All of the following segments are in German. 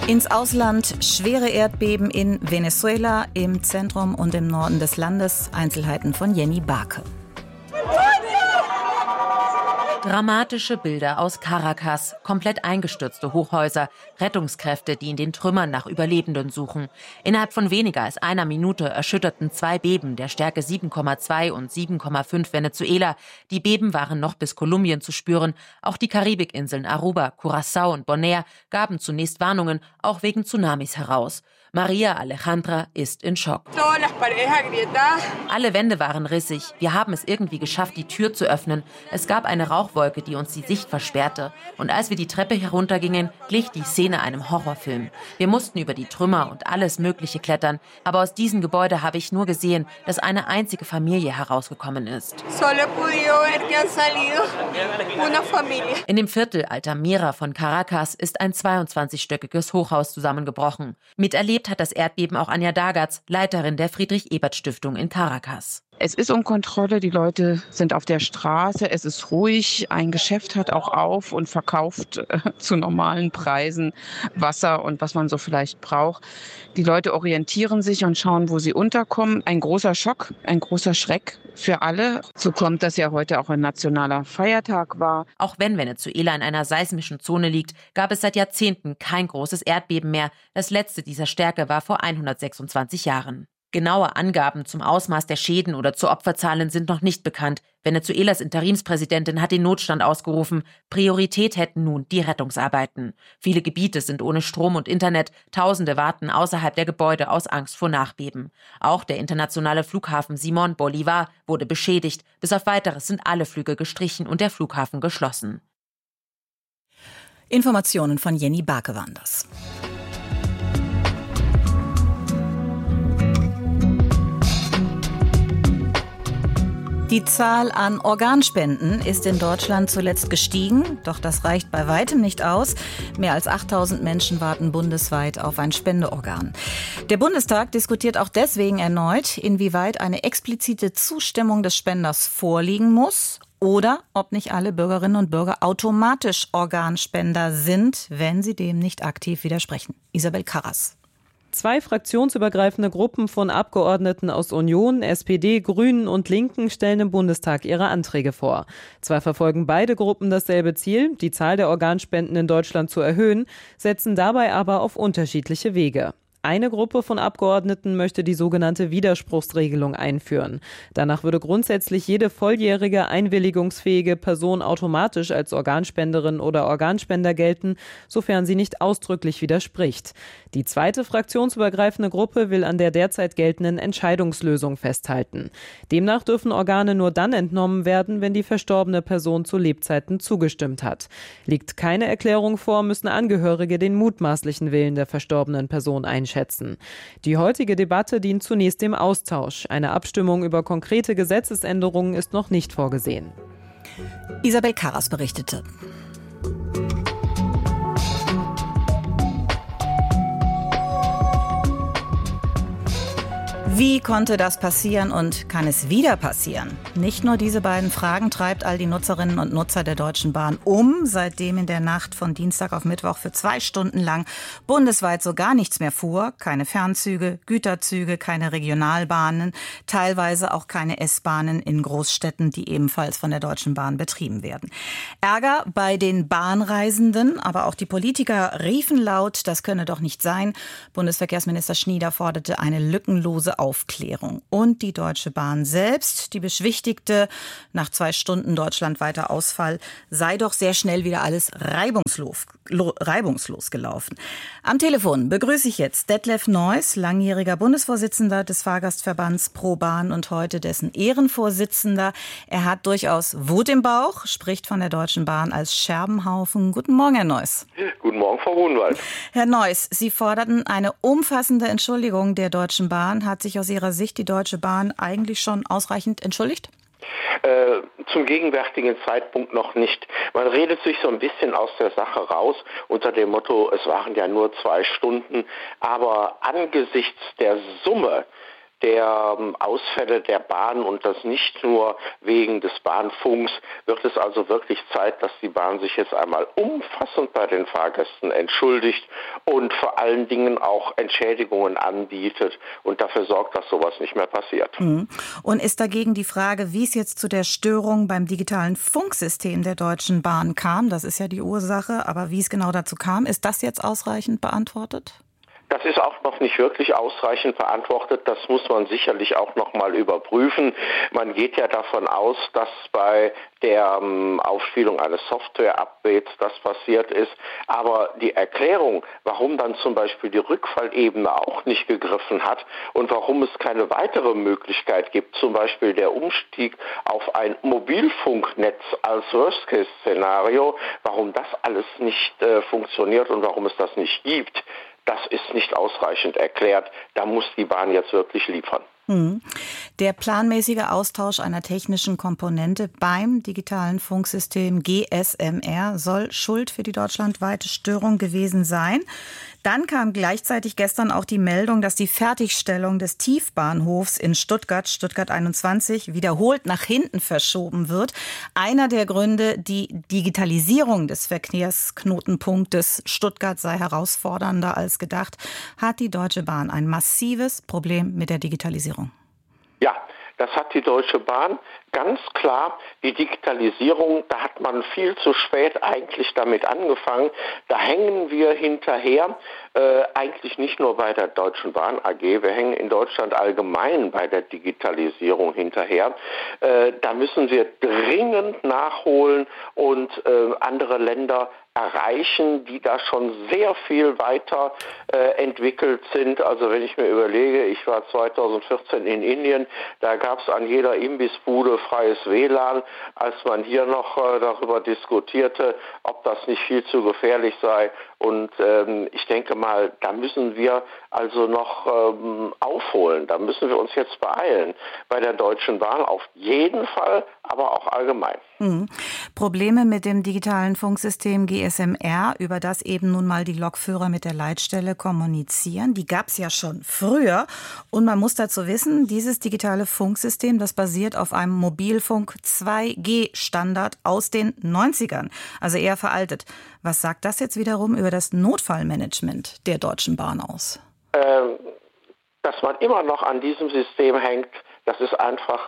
Ins Ausland, schwere Erdbeben in Venezuela, im Zentrum und im Norden des Landes. Einzelheiten von Jenny Barke. Dramatische Bilder aus Caracas, komplett eingestürzte Hochhäuser, Rettungskräfte, die in den Trümmern nach Überlebenden suchen. Innerhalb von weniger als einer Minute erschütterten 2 Beben der Stärke 7,2 und 7,5 Venezuela. Die Beben waren noch bis Kolumbien zu spüren. Auch die Karibikinseln Aruba, Curaçao und Bonaire gaben zunächst Warnungen, auch wegen Tsunamis heraus. Maria Alejandra ist in Schock. Alle Wände waren rissig. Wir haben es irgendwie geschafft, die Tür zu öffnen. Es gab eine Rauchwolke, die uns die Sicht versperrte. Und als wir die Treppe heruntergingen, glich die Szene einem Horrorfilm. Wir mussten über die Trümmer und alles Mögliche klettern. Aber aus diesem Gebäude habe ich nur gesehen, dass eine einzige Familie herausgekommen ist. In dem Viertel Altamira von Caracas ist ein 22-stöckiges Hochhaus zusammengebrochen. Miterlebt hat das Erdbeben auch Anja Dagatz, Leiterin der Friedrich-Ebert-Stiftung in Caracas. Es ist um Kontrolle, die Leute sind auf der Straße, es ist ruhig, ein Geschäft hat auch auf und verkauft zu normalen Preisen Wasser und was man so vielleicht braucht. Die Leute orientieren sich und schauen, wo sie unterkommen. Ein großer Schock, ein großer Schreck für alle. So kommt, dass ja heute auch ein nationaler Feiertag war. Auch wenn Venezuela in einer seismischen Zone liegt, gab es seit Jahrzehnten kein großes Erdbeben mehr. Das letzte dieser Stärke war vor 126 Jahren. Genaue Angaben zum Ausmaß der Schäden oder zu Opferzahlen sind noch nicht bekannt. Venezuelas Interimspräsidentin hat den Notstand ausgerufen. Priorität hätten nun die Rettungsarbeiten. Viele Gebiete sind ohne Strom und Internet. Tausende warten außerhalb der Gebäude aus Angst vor Nachbeben. Auch der internationale Flughafen Simón Bolívar wurde beschädigt. Bis auf Weiteres sind alle Flüge gestrichen und der Flughafen geschlossen. Informationen von Jenny Barke waren das. Die Zahl an Organspenden ist in Deutschland zuletzt gestiegen, doch das reicht bei weitem nicht aus. Mehr als 8.000 Menschen warten bundesweit auf ein Spendeorgan. Der Bundestag diskutiert auch deswegen erneut, inwieweit eine explizite Zustimmung des Spenders vorliegen muss oder ob nicht alle Bürgerinnen und Bürger automatisch Organspender sind, wenn sie dem nicht aktiv widersprechen. Isabel Karras. 2 fraktionsübergreifende Gruppen von Abgeordneten aus Union, SPD, Grünen und Linken stellen im Bundestag ihre Anträge vor. Zwar verfolgen beide Gruppen dasselbe Ziel, die Zahl der Organspenden in Deutschland zu erhöhen, setzen dabei aber auf unterschiedliche Wege. Eine Gruppe von Abgeordneten möchte die sogenannte Widerspruchsregelung einführen. Danach würde grundsätzlich jede volljährige, einwilligungsfähige Person automatisch als Organspenderin oder Organspender gelten, sofern sie nicht ausdrücklich widerspricht. Die zweite fraktionsübergreifende Gruppe will an der derzeit geltenden Entscheidungslösung festhalten. Demnach dürfen Organe nur dann entnommen werden, wenn die verstorbene Person zu Lebzeiten zugestimmt hat. Liegt keine Erklärung vor, müssen Angehörige den mutmaßlichen Willen der verstorbenen Person einschätzen. Die heutige Debatte dient zunächst dem Austausch. Eine Abstimmung über konkrete Gesetzesänderungen ist noch nicht vorgesehen. Isabel Karras berichtete. Wie konnte das passieren und kann es wieder passieren? Nicht nur diese beiden Fragen treibt all die Nutzerinnen und Nutzer der Deutschen Bahn um, seitdem in der Nacht von Dienstag auf Mittwoch für 2 Stunden lang bundesweit so gar nichts mehr fuhr. Keine Fernzüge, Güterzüge, keine Regionalbahnen, teilweise auch keine S-Bahnen in Großstädten, die ebenfalls von der Deutschen Bahn betrieben werden. Ärger bei den Bahnreisenden, aber auch die Politiker riefen laut, das könne doch nicht sein. Bundesverkehrsminister Schnieder forderte eine lückenlose Aufklärung. Und die Deutsche Bahn selbst, die beschwichtigte, nach 2 Stunden deutschlandweiter Ausfall sei doch sehr schnell wieder alles reibungslos gelaufen. Am Telefon begrüße ich jetzt Detlef Neuss, langjähriger Bundesvorsitzender des Fahrgastverbands Pro Bahn und heute dessen Ehrenvorsitzender. Er hat durchaus Wut im Bauch, spricht von der Deutschen Bahn als Scherbenhaufen. Guten Morgen, Herr Neuss. Guten Morgen, Frau Hohenwald. Herr Neuss, Sie forderten eine umfassende Entschuldigung der Deutschen Bahn. Hat sich aus Ihrer Sicht die Deutsche Bahn eigentlich schon ausreichend entschuldigt? Zum gegenwärtigen Zeitpunkt noch nicht. Man redet sich so ein bisschen aus der Sache raus unter dem Motto, es waren ja nur 2 Stunden, aber angesichts der Summe der Ausfälle der Bahn und das nicht nur wegen des Bahnfunks, wird es also wirklich Zeit, dass die Bahn sich jetzt einmal umfassend bei den Fahrgästen entschuldigt und vor allen Dingen auch Entschädigungen anbietet und dafür sorgt, dass sowas nicht mehr passiert. Und ist dagegen die Frage, wie es jetzt zu der Störung beim digitalen Funksystem der Deutschen Bahn kam, das ist ja die Ursache, aber wie es genau dazu kam, ist das jetzt ausreichend beantwortet? Das ist auch noch nicht wirklich ausreichend beantwortet. Das muss man sicherlich auch noch mal überprüfen. Man geht ja davon aus, dass bei der Aufspielung eines Software-Updates das passiert ist. Aber die Erklärung, warum dann zum Beispiel die Rückfallebene auch nicht gegriffen hat und warum es keine weitere Möglichkeit gibt, zum Beispiel der Umstieg auf ein Mobilfunknetz als Worst-Case-Szenario, warum das alles nicht funktioniert und warum es das nicht gibt, das ist nicht ausreichend erklärt. Da muss die Bahn jetzt wirklich liefern. Der planmäßige Austausch einer technischen Komponente beim digitalen Funksystem GSMR soll Schuld für die deutschlandweite Störung gewesen sein. Dann kam gleichzeitig gestern auch die Meldung, dass die Fertigstellung des Tiefbahnhofs in Stuttgart 21, wiederholt nach hinten verschoben wird. Einer der Gründe, die Digitalisierung des Verkehrsknotenpunktes Stuttgart sei herausfordernder als gedacht, hat die Deutsche Bahn ein massives Problem mit der Digitalisierung. Ja, das hat die Deutsche Bahn. Ganz klar, die Digitalisierung, da hat man viel zu spät eigentlich damit angefangen. Da hängen wir hinterher, eigentlich nicht nur bei der Deutschen Bahn AG, wir hängen in Deutschland allgemein bei der Digitalisierung hinterher. Da müssen wir dringend nachholen und andere Länder erreichen, die da schon sehr viel weiter entwickelt sind. Also wenn ich mir überlege, ich war 2014 in Indien, da gab es an jeder Imbissbude freies WLAN, als man hier noch darüber diskutierte, ob das nicht viel zu gefährlich sei. Und ich denke mal, da müssen wir also noch aufholen. Da müssen wir uns jetzt beeilen. Bei der Deutschen Bahn auf jeden Fall, aber auch allgemein. Probleme mit dem digitalen Funksystem GSMR, über das eben nun mal die Lokführer mit der Leitstelle kommunizieren, die gab es ja schon früher. Und man muss dazu wissen, dieses digitale Funksystem, das basiert auf einem Mobilfunk 2G-Standard aus den 90ern, also eher veraltet. Was sagt das jetzt wiederum über das Notfallmanagement der Deutschen Bahn aus? Dass man immer noch an diesem System hängt, das ist einfach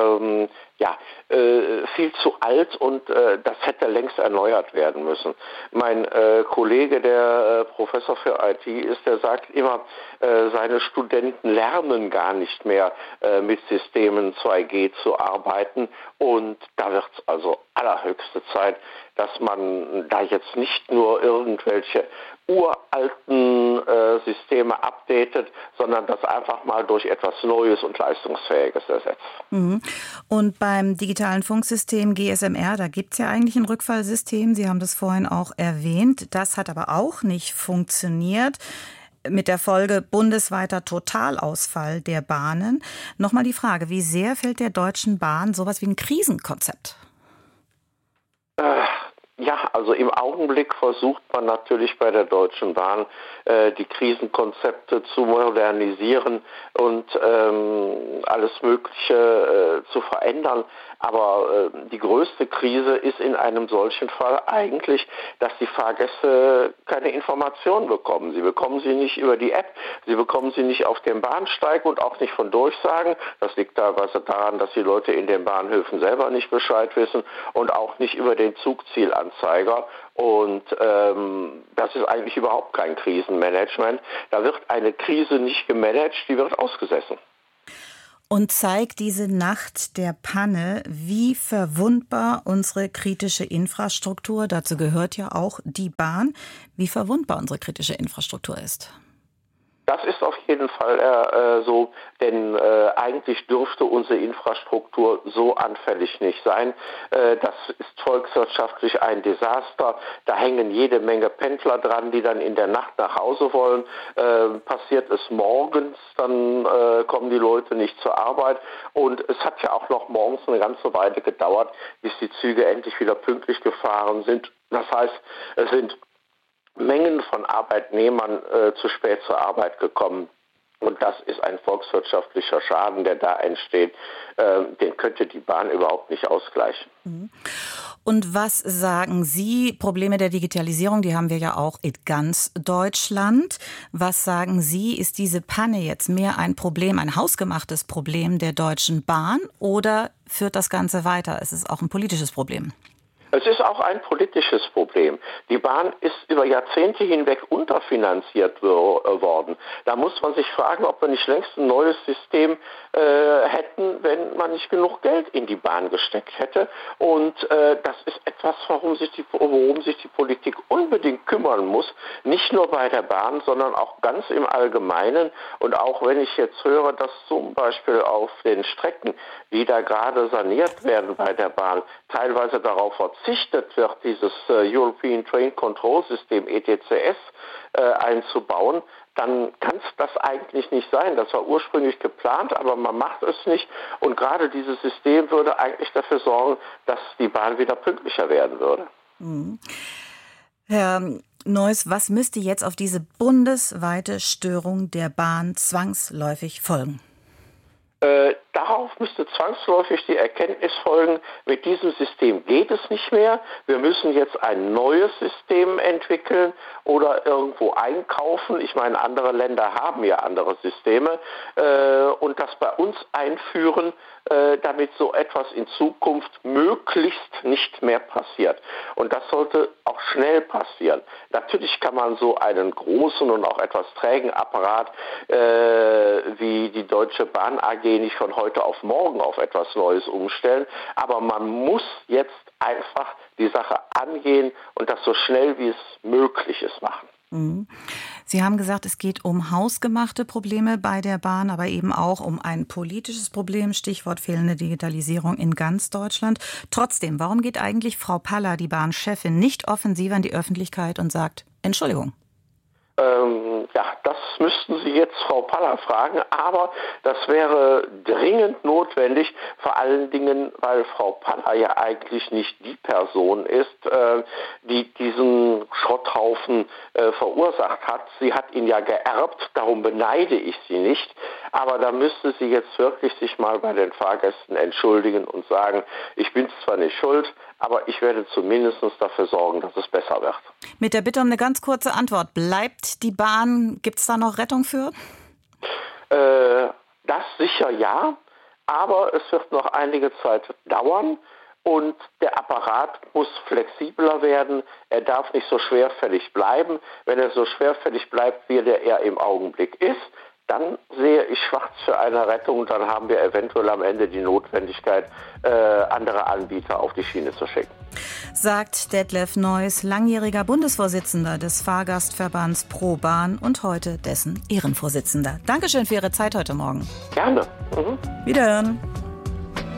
viel zu alt und das hätte längst erneuert werden müssen. Mein Kollege, der Professor für IT ist, der sagt immer, seine Studenten lernen gar nicht mehr mit Systemen 2G zu arbeiten und da wird es also allerhöchste Zeit, dass man da jetzt nicht nur irgendwelche uralten Systeme updatet, sondern das einfach mal durch etwas Neues und Leistungsfähiges ersetzt. Und beim digitalen Funksystem GSMR, da gibt es ja eigentlich ein Rückfallsystem. Sie haben das vorhin auch erwähnt. Das hat aber auch nicht funktioniert. Mit der Folge bundesweiter Totalausfall der Bahnen. Nochmal die Frage, wie sehr fehlt der Deutschen Bahn sowas wie ein Krisenkonzept? Ja, also im Augenblick versucht man natürlich bei der Deutschen Bahn die Krisenkonzepte zu modernisieren und alles Mögliche zu verändern. Aber die größte Krise ist in einem solchen Fall eigentlich, dass die Fahrgäste keine Informationen bekommen. Sie bekommen sie nicht über die App, sie bekommen sie nicht auf dem Bahnsteig und auch nicht von Durchsagen. Das liegt teilweise daran, dass die Leute in den Bahnhöfen selber nicht Bescheid wissen und auch nicht über den Zugzielanzeiger. Und das ist eigentlich überhaupt kein Krisenmanagement. Da wird eine Krise nicht gemanagt, die wird ausgesessen. Und zeigt diese Nacht der Panne, wie verwundbar unsere kritische Infrastruktur, dazu gehört ja auch die Bahn, wie verwundbar unsere kritische Infrastruktur ist. Das ist auf jeden Fall so, denn eigentlich dürfte unsere Infrastruktur so anfällig nicht sein. Das ist volkswirtschaftlich ein Desaster. Da hängen jede Menge Pendler dran, die dann in der Nacht nach Hause wollen. Passiert es morgens, dann kommen die Leute nicht zur Arbeit. Und es hat ja auch noch morgens eine ganze Weile gedauert, bis die Züge endlich wieder pünktlich gefahren sind. Das heißt, es sind Mengen von Arbeitnehmern zu spät zur Arbeit gekommen. Und das ist ein volkswirtschaftlicher Schaden, der da entsteht. Den könnte die Bahn überhaupt nicht ausgleichen. Und was sagen Sie? Probleme der Digitalisierung, die haben wir ja auch in ganz Deutschland. Was sagen Sie, ist diese Panne jetzt mehr ein Problem, ein hausgemachtes Problem der Deutschen Bahn oder führt das Ganze weiter? Es ist auch ein politisches Problem. Es ist auch ein politisches Problem. Die Bahn ist über Jahrzehnte hinweg unterfinanziert worden. Da muss man sich fragen, ob wir nicht längst ein neues System hätten, wenn man nicht genug Geld in die Bahn gesteckt hätte. Und das ist etwas, worum sich die Politik unbedingt kümmern muss. Nicht nur bei der Bahn, sondern auch ganz im Allgemeinen. Und auch wenn ich jetzt höre, dass zum Beispiel auf den Strecken, die da gerade saniert werden bei der Bahn, teilweise darauf verzichtet wird, dieses European Train Control System ETCS einzubauen, dann kann es das eigentlich nicht sein. Das war ursprünglich geplant, aber man macht es nicht. Und gerade dieses System würde eigentlich dafür sorgen, dass die Bahn wieder pünktlicher werden würde. Herr Neuss, was müsste jetzt auf diese bundesweite Störung der Bahn zwangsläufig folgen? Darauf müsste zwangsläufig die Erkenntnis folgen, mit diesem System geht es nicht mehr. Wir müssen jetzt ein neues System entwickeln oder irgendwo einkaufen. Ich meine, andere Länder haben ja andere Systeme und das bei uns einführen, damit so etwas in Zukunft möglichst nicht mehr passiert. Und das sollte auch schnell passieren. Natürlich kann man so einen großen und auch etwas trägen Apparat wie die Deutsche Bahn AG nicht von heute auf morgen auf etwas Neues umstellen, aber man muss jetzt einfach die Sache angehen und das so schnell wie es möglich ist machen. Sie haben gesagt, es geht um hausgemachte Probleme bei der Bahn, aber eben auch um ein politisches Problem, Stichwort fehlende Digitalisierung in ganz Deutschland. Trotzdem, warum geht eigentlich Frau Paller, die Bahnchefin, nicht offensiv an die Öffentlichkeit und sagt, Entschuldigung? Das müssten Sie jetzt Frau Paller fragen, aber das wäre dringend notwendig, vor allen Dingen, weil Frau Paller ja eigentlich nicht die Person ist, die diesen Schrotthaufen verursacht hat. Sie hat ihn ja geerbt, darum beneide ich sie nicht, aber da müsste sie jetzt wirklich sich mal bei den Fahrgästen entschuldigen und sagen, ich bin zwar nicht schuld, aber ich werde zumindest dafür sorgen, dass es besser wird. Mit der Bitte um eine ganz kurze Antwort. Bleibt die Bahn, gibt es da noch Rettung für? Das sicher ja, aber es wird noch einige Zeit dauern und der Apparat muss flexibler werden. Er darf nicht so schwerfällig bleiben. Wenn er so schwerfällig bleibt, wie er im Augenblick ist, dann sehe ich schwarz für eine Rettung. Dann haben wir eventuell am Ende die Notwendigkeit, andere Anbieter auf die Schiene zu schicken. Sagt Detlef Neuss, langjähriger Bundesvorsitzender des Fahrgastverbands Pro Bahn und heute dessen Ehrenvorsitzender. Dankeschön für Ihre Zeit heute Morgen. Gerne. Wiederhören.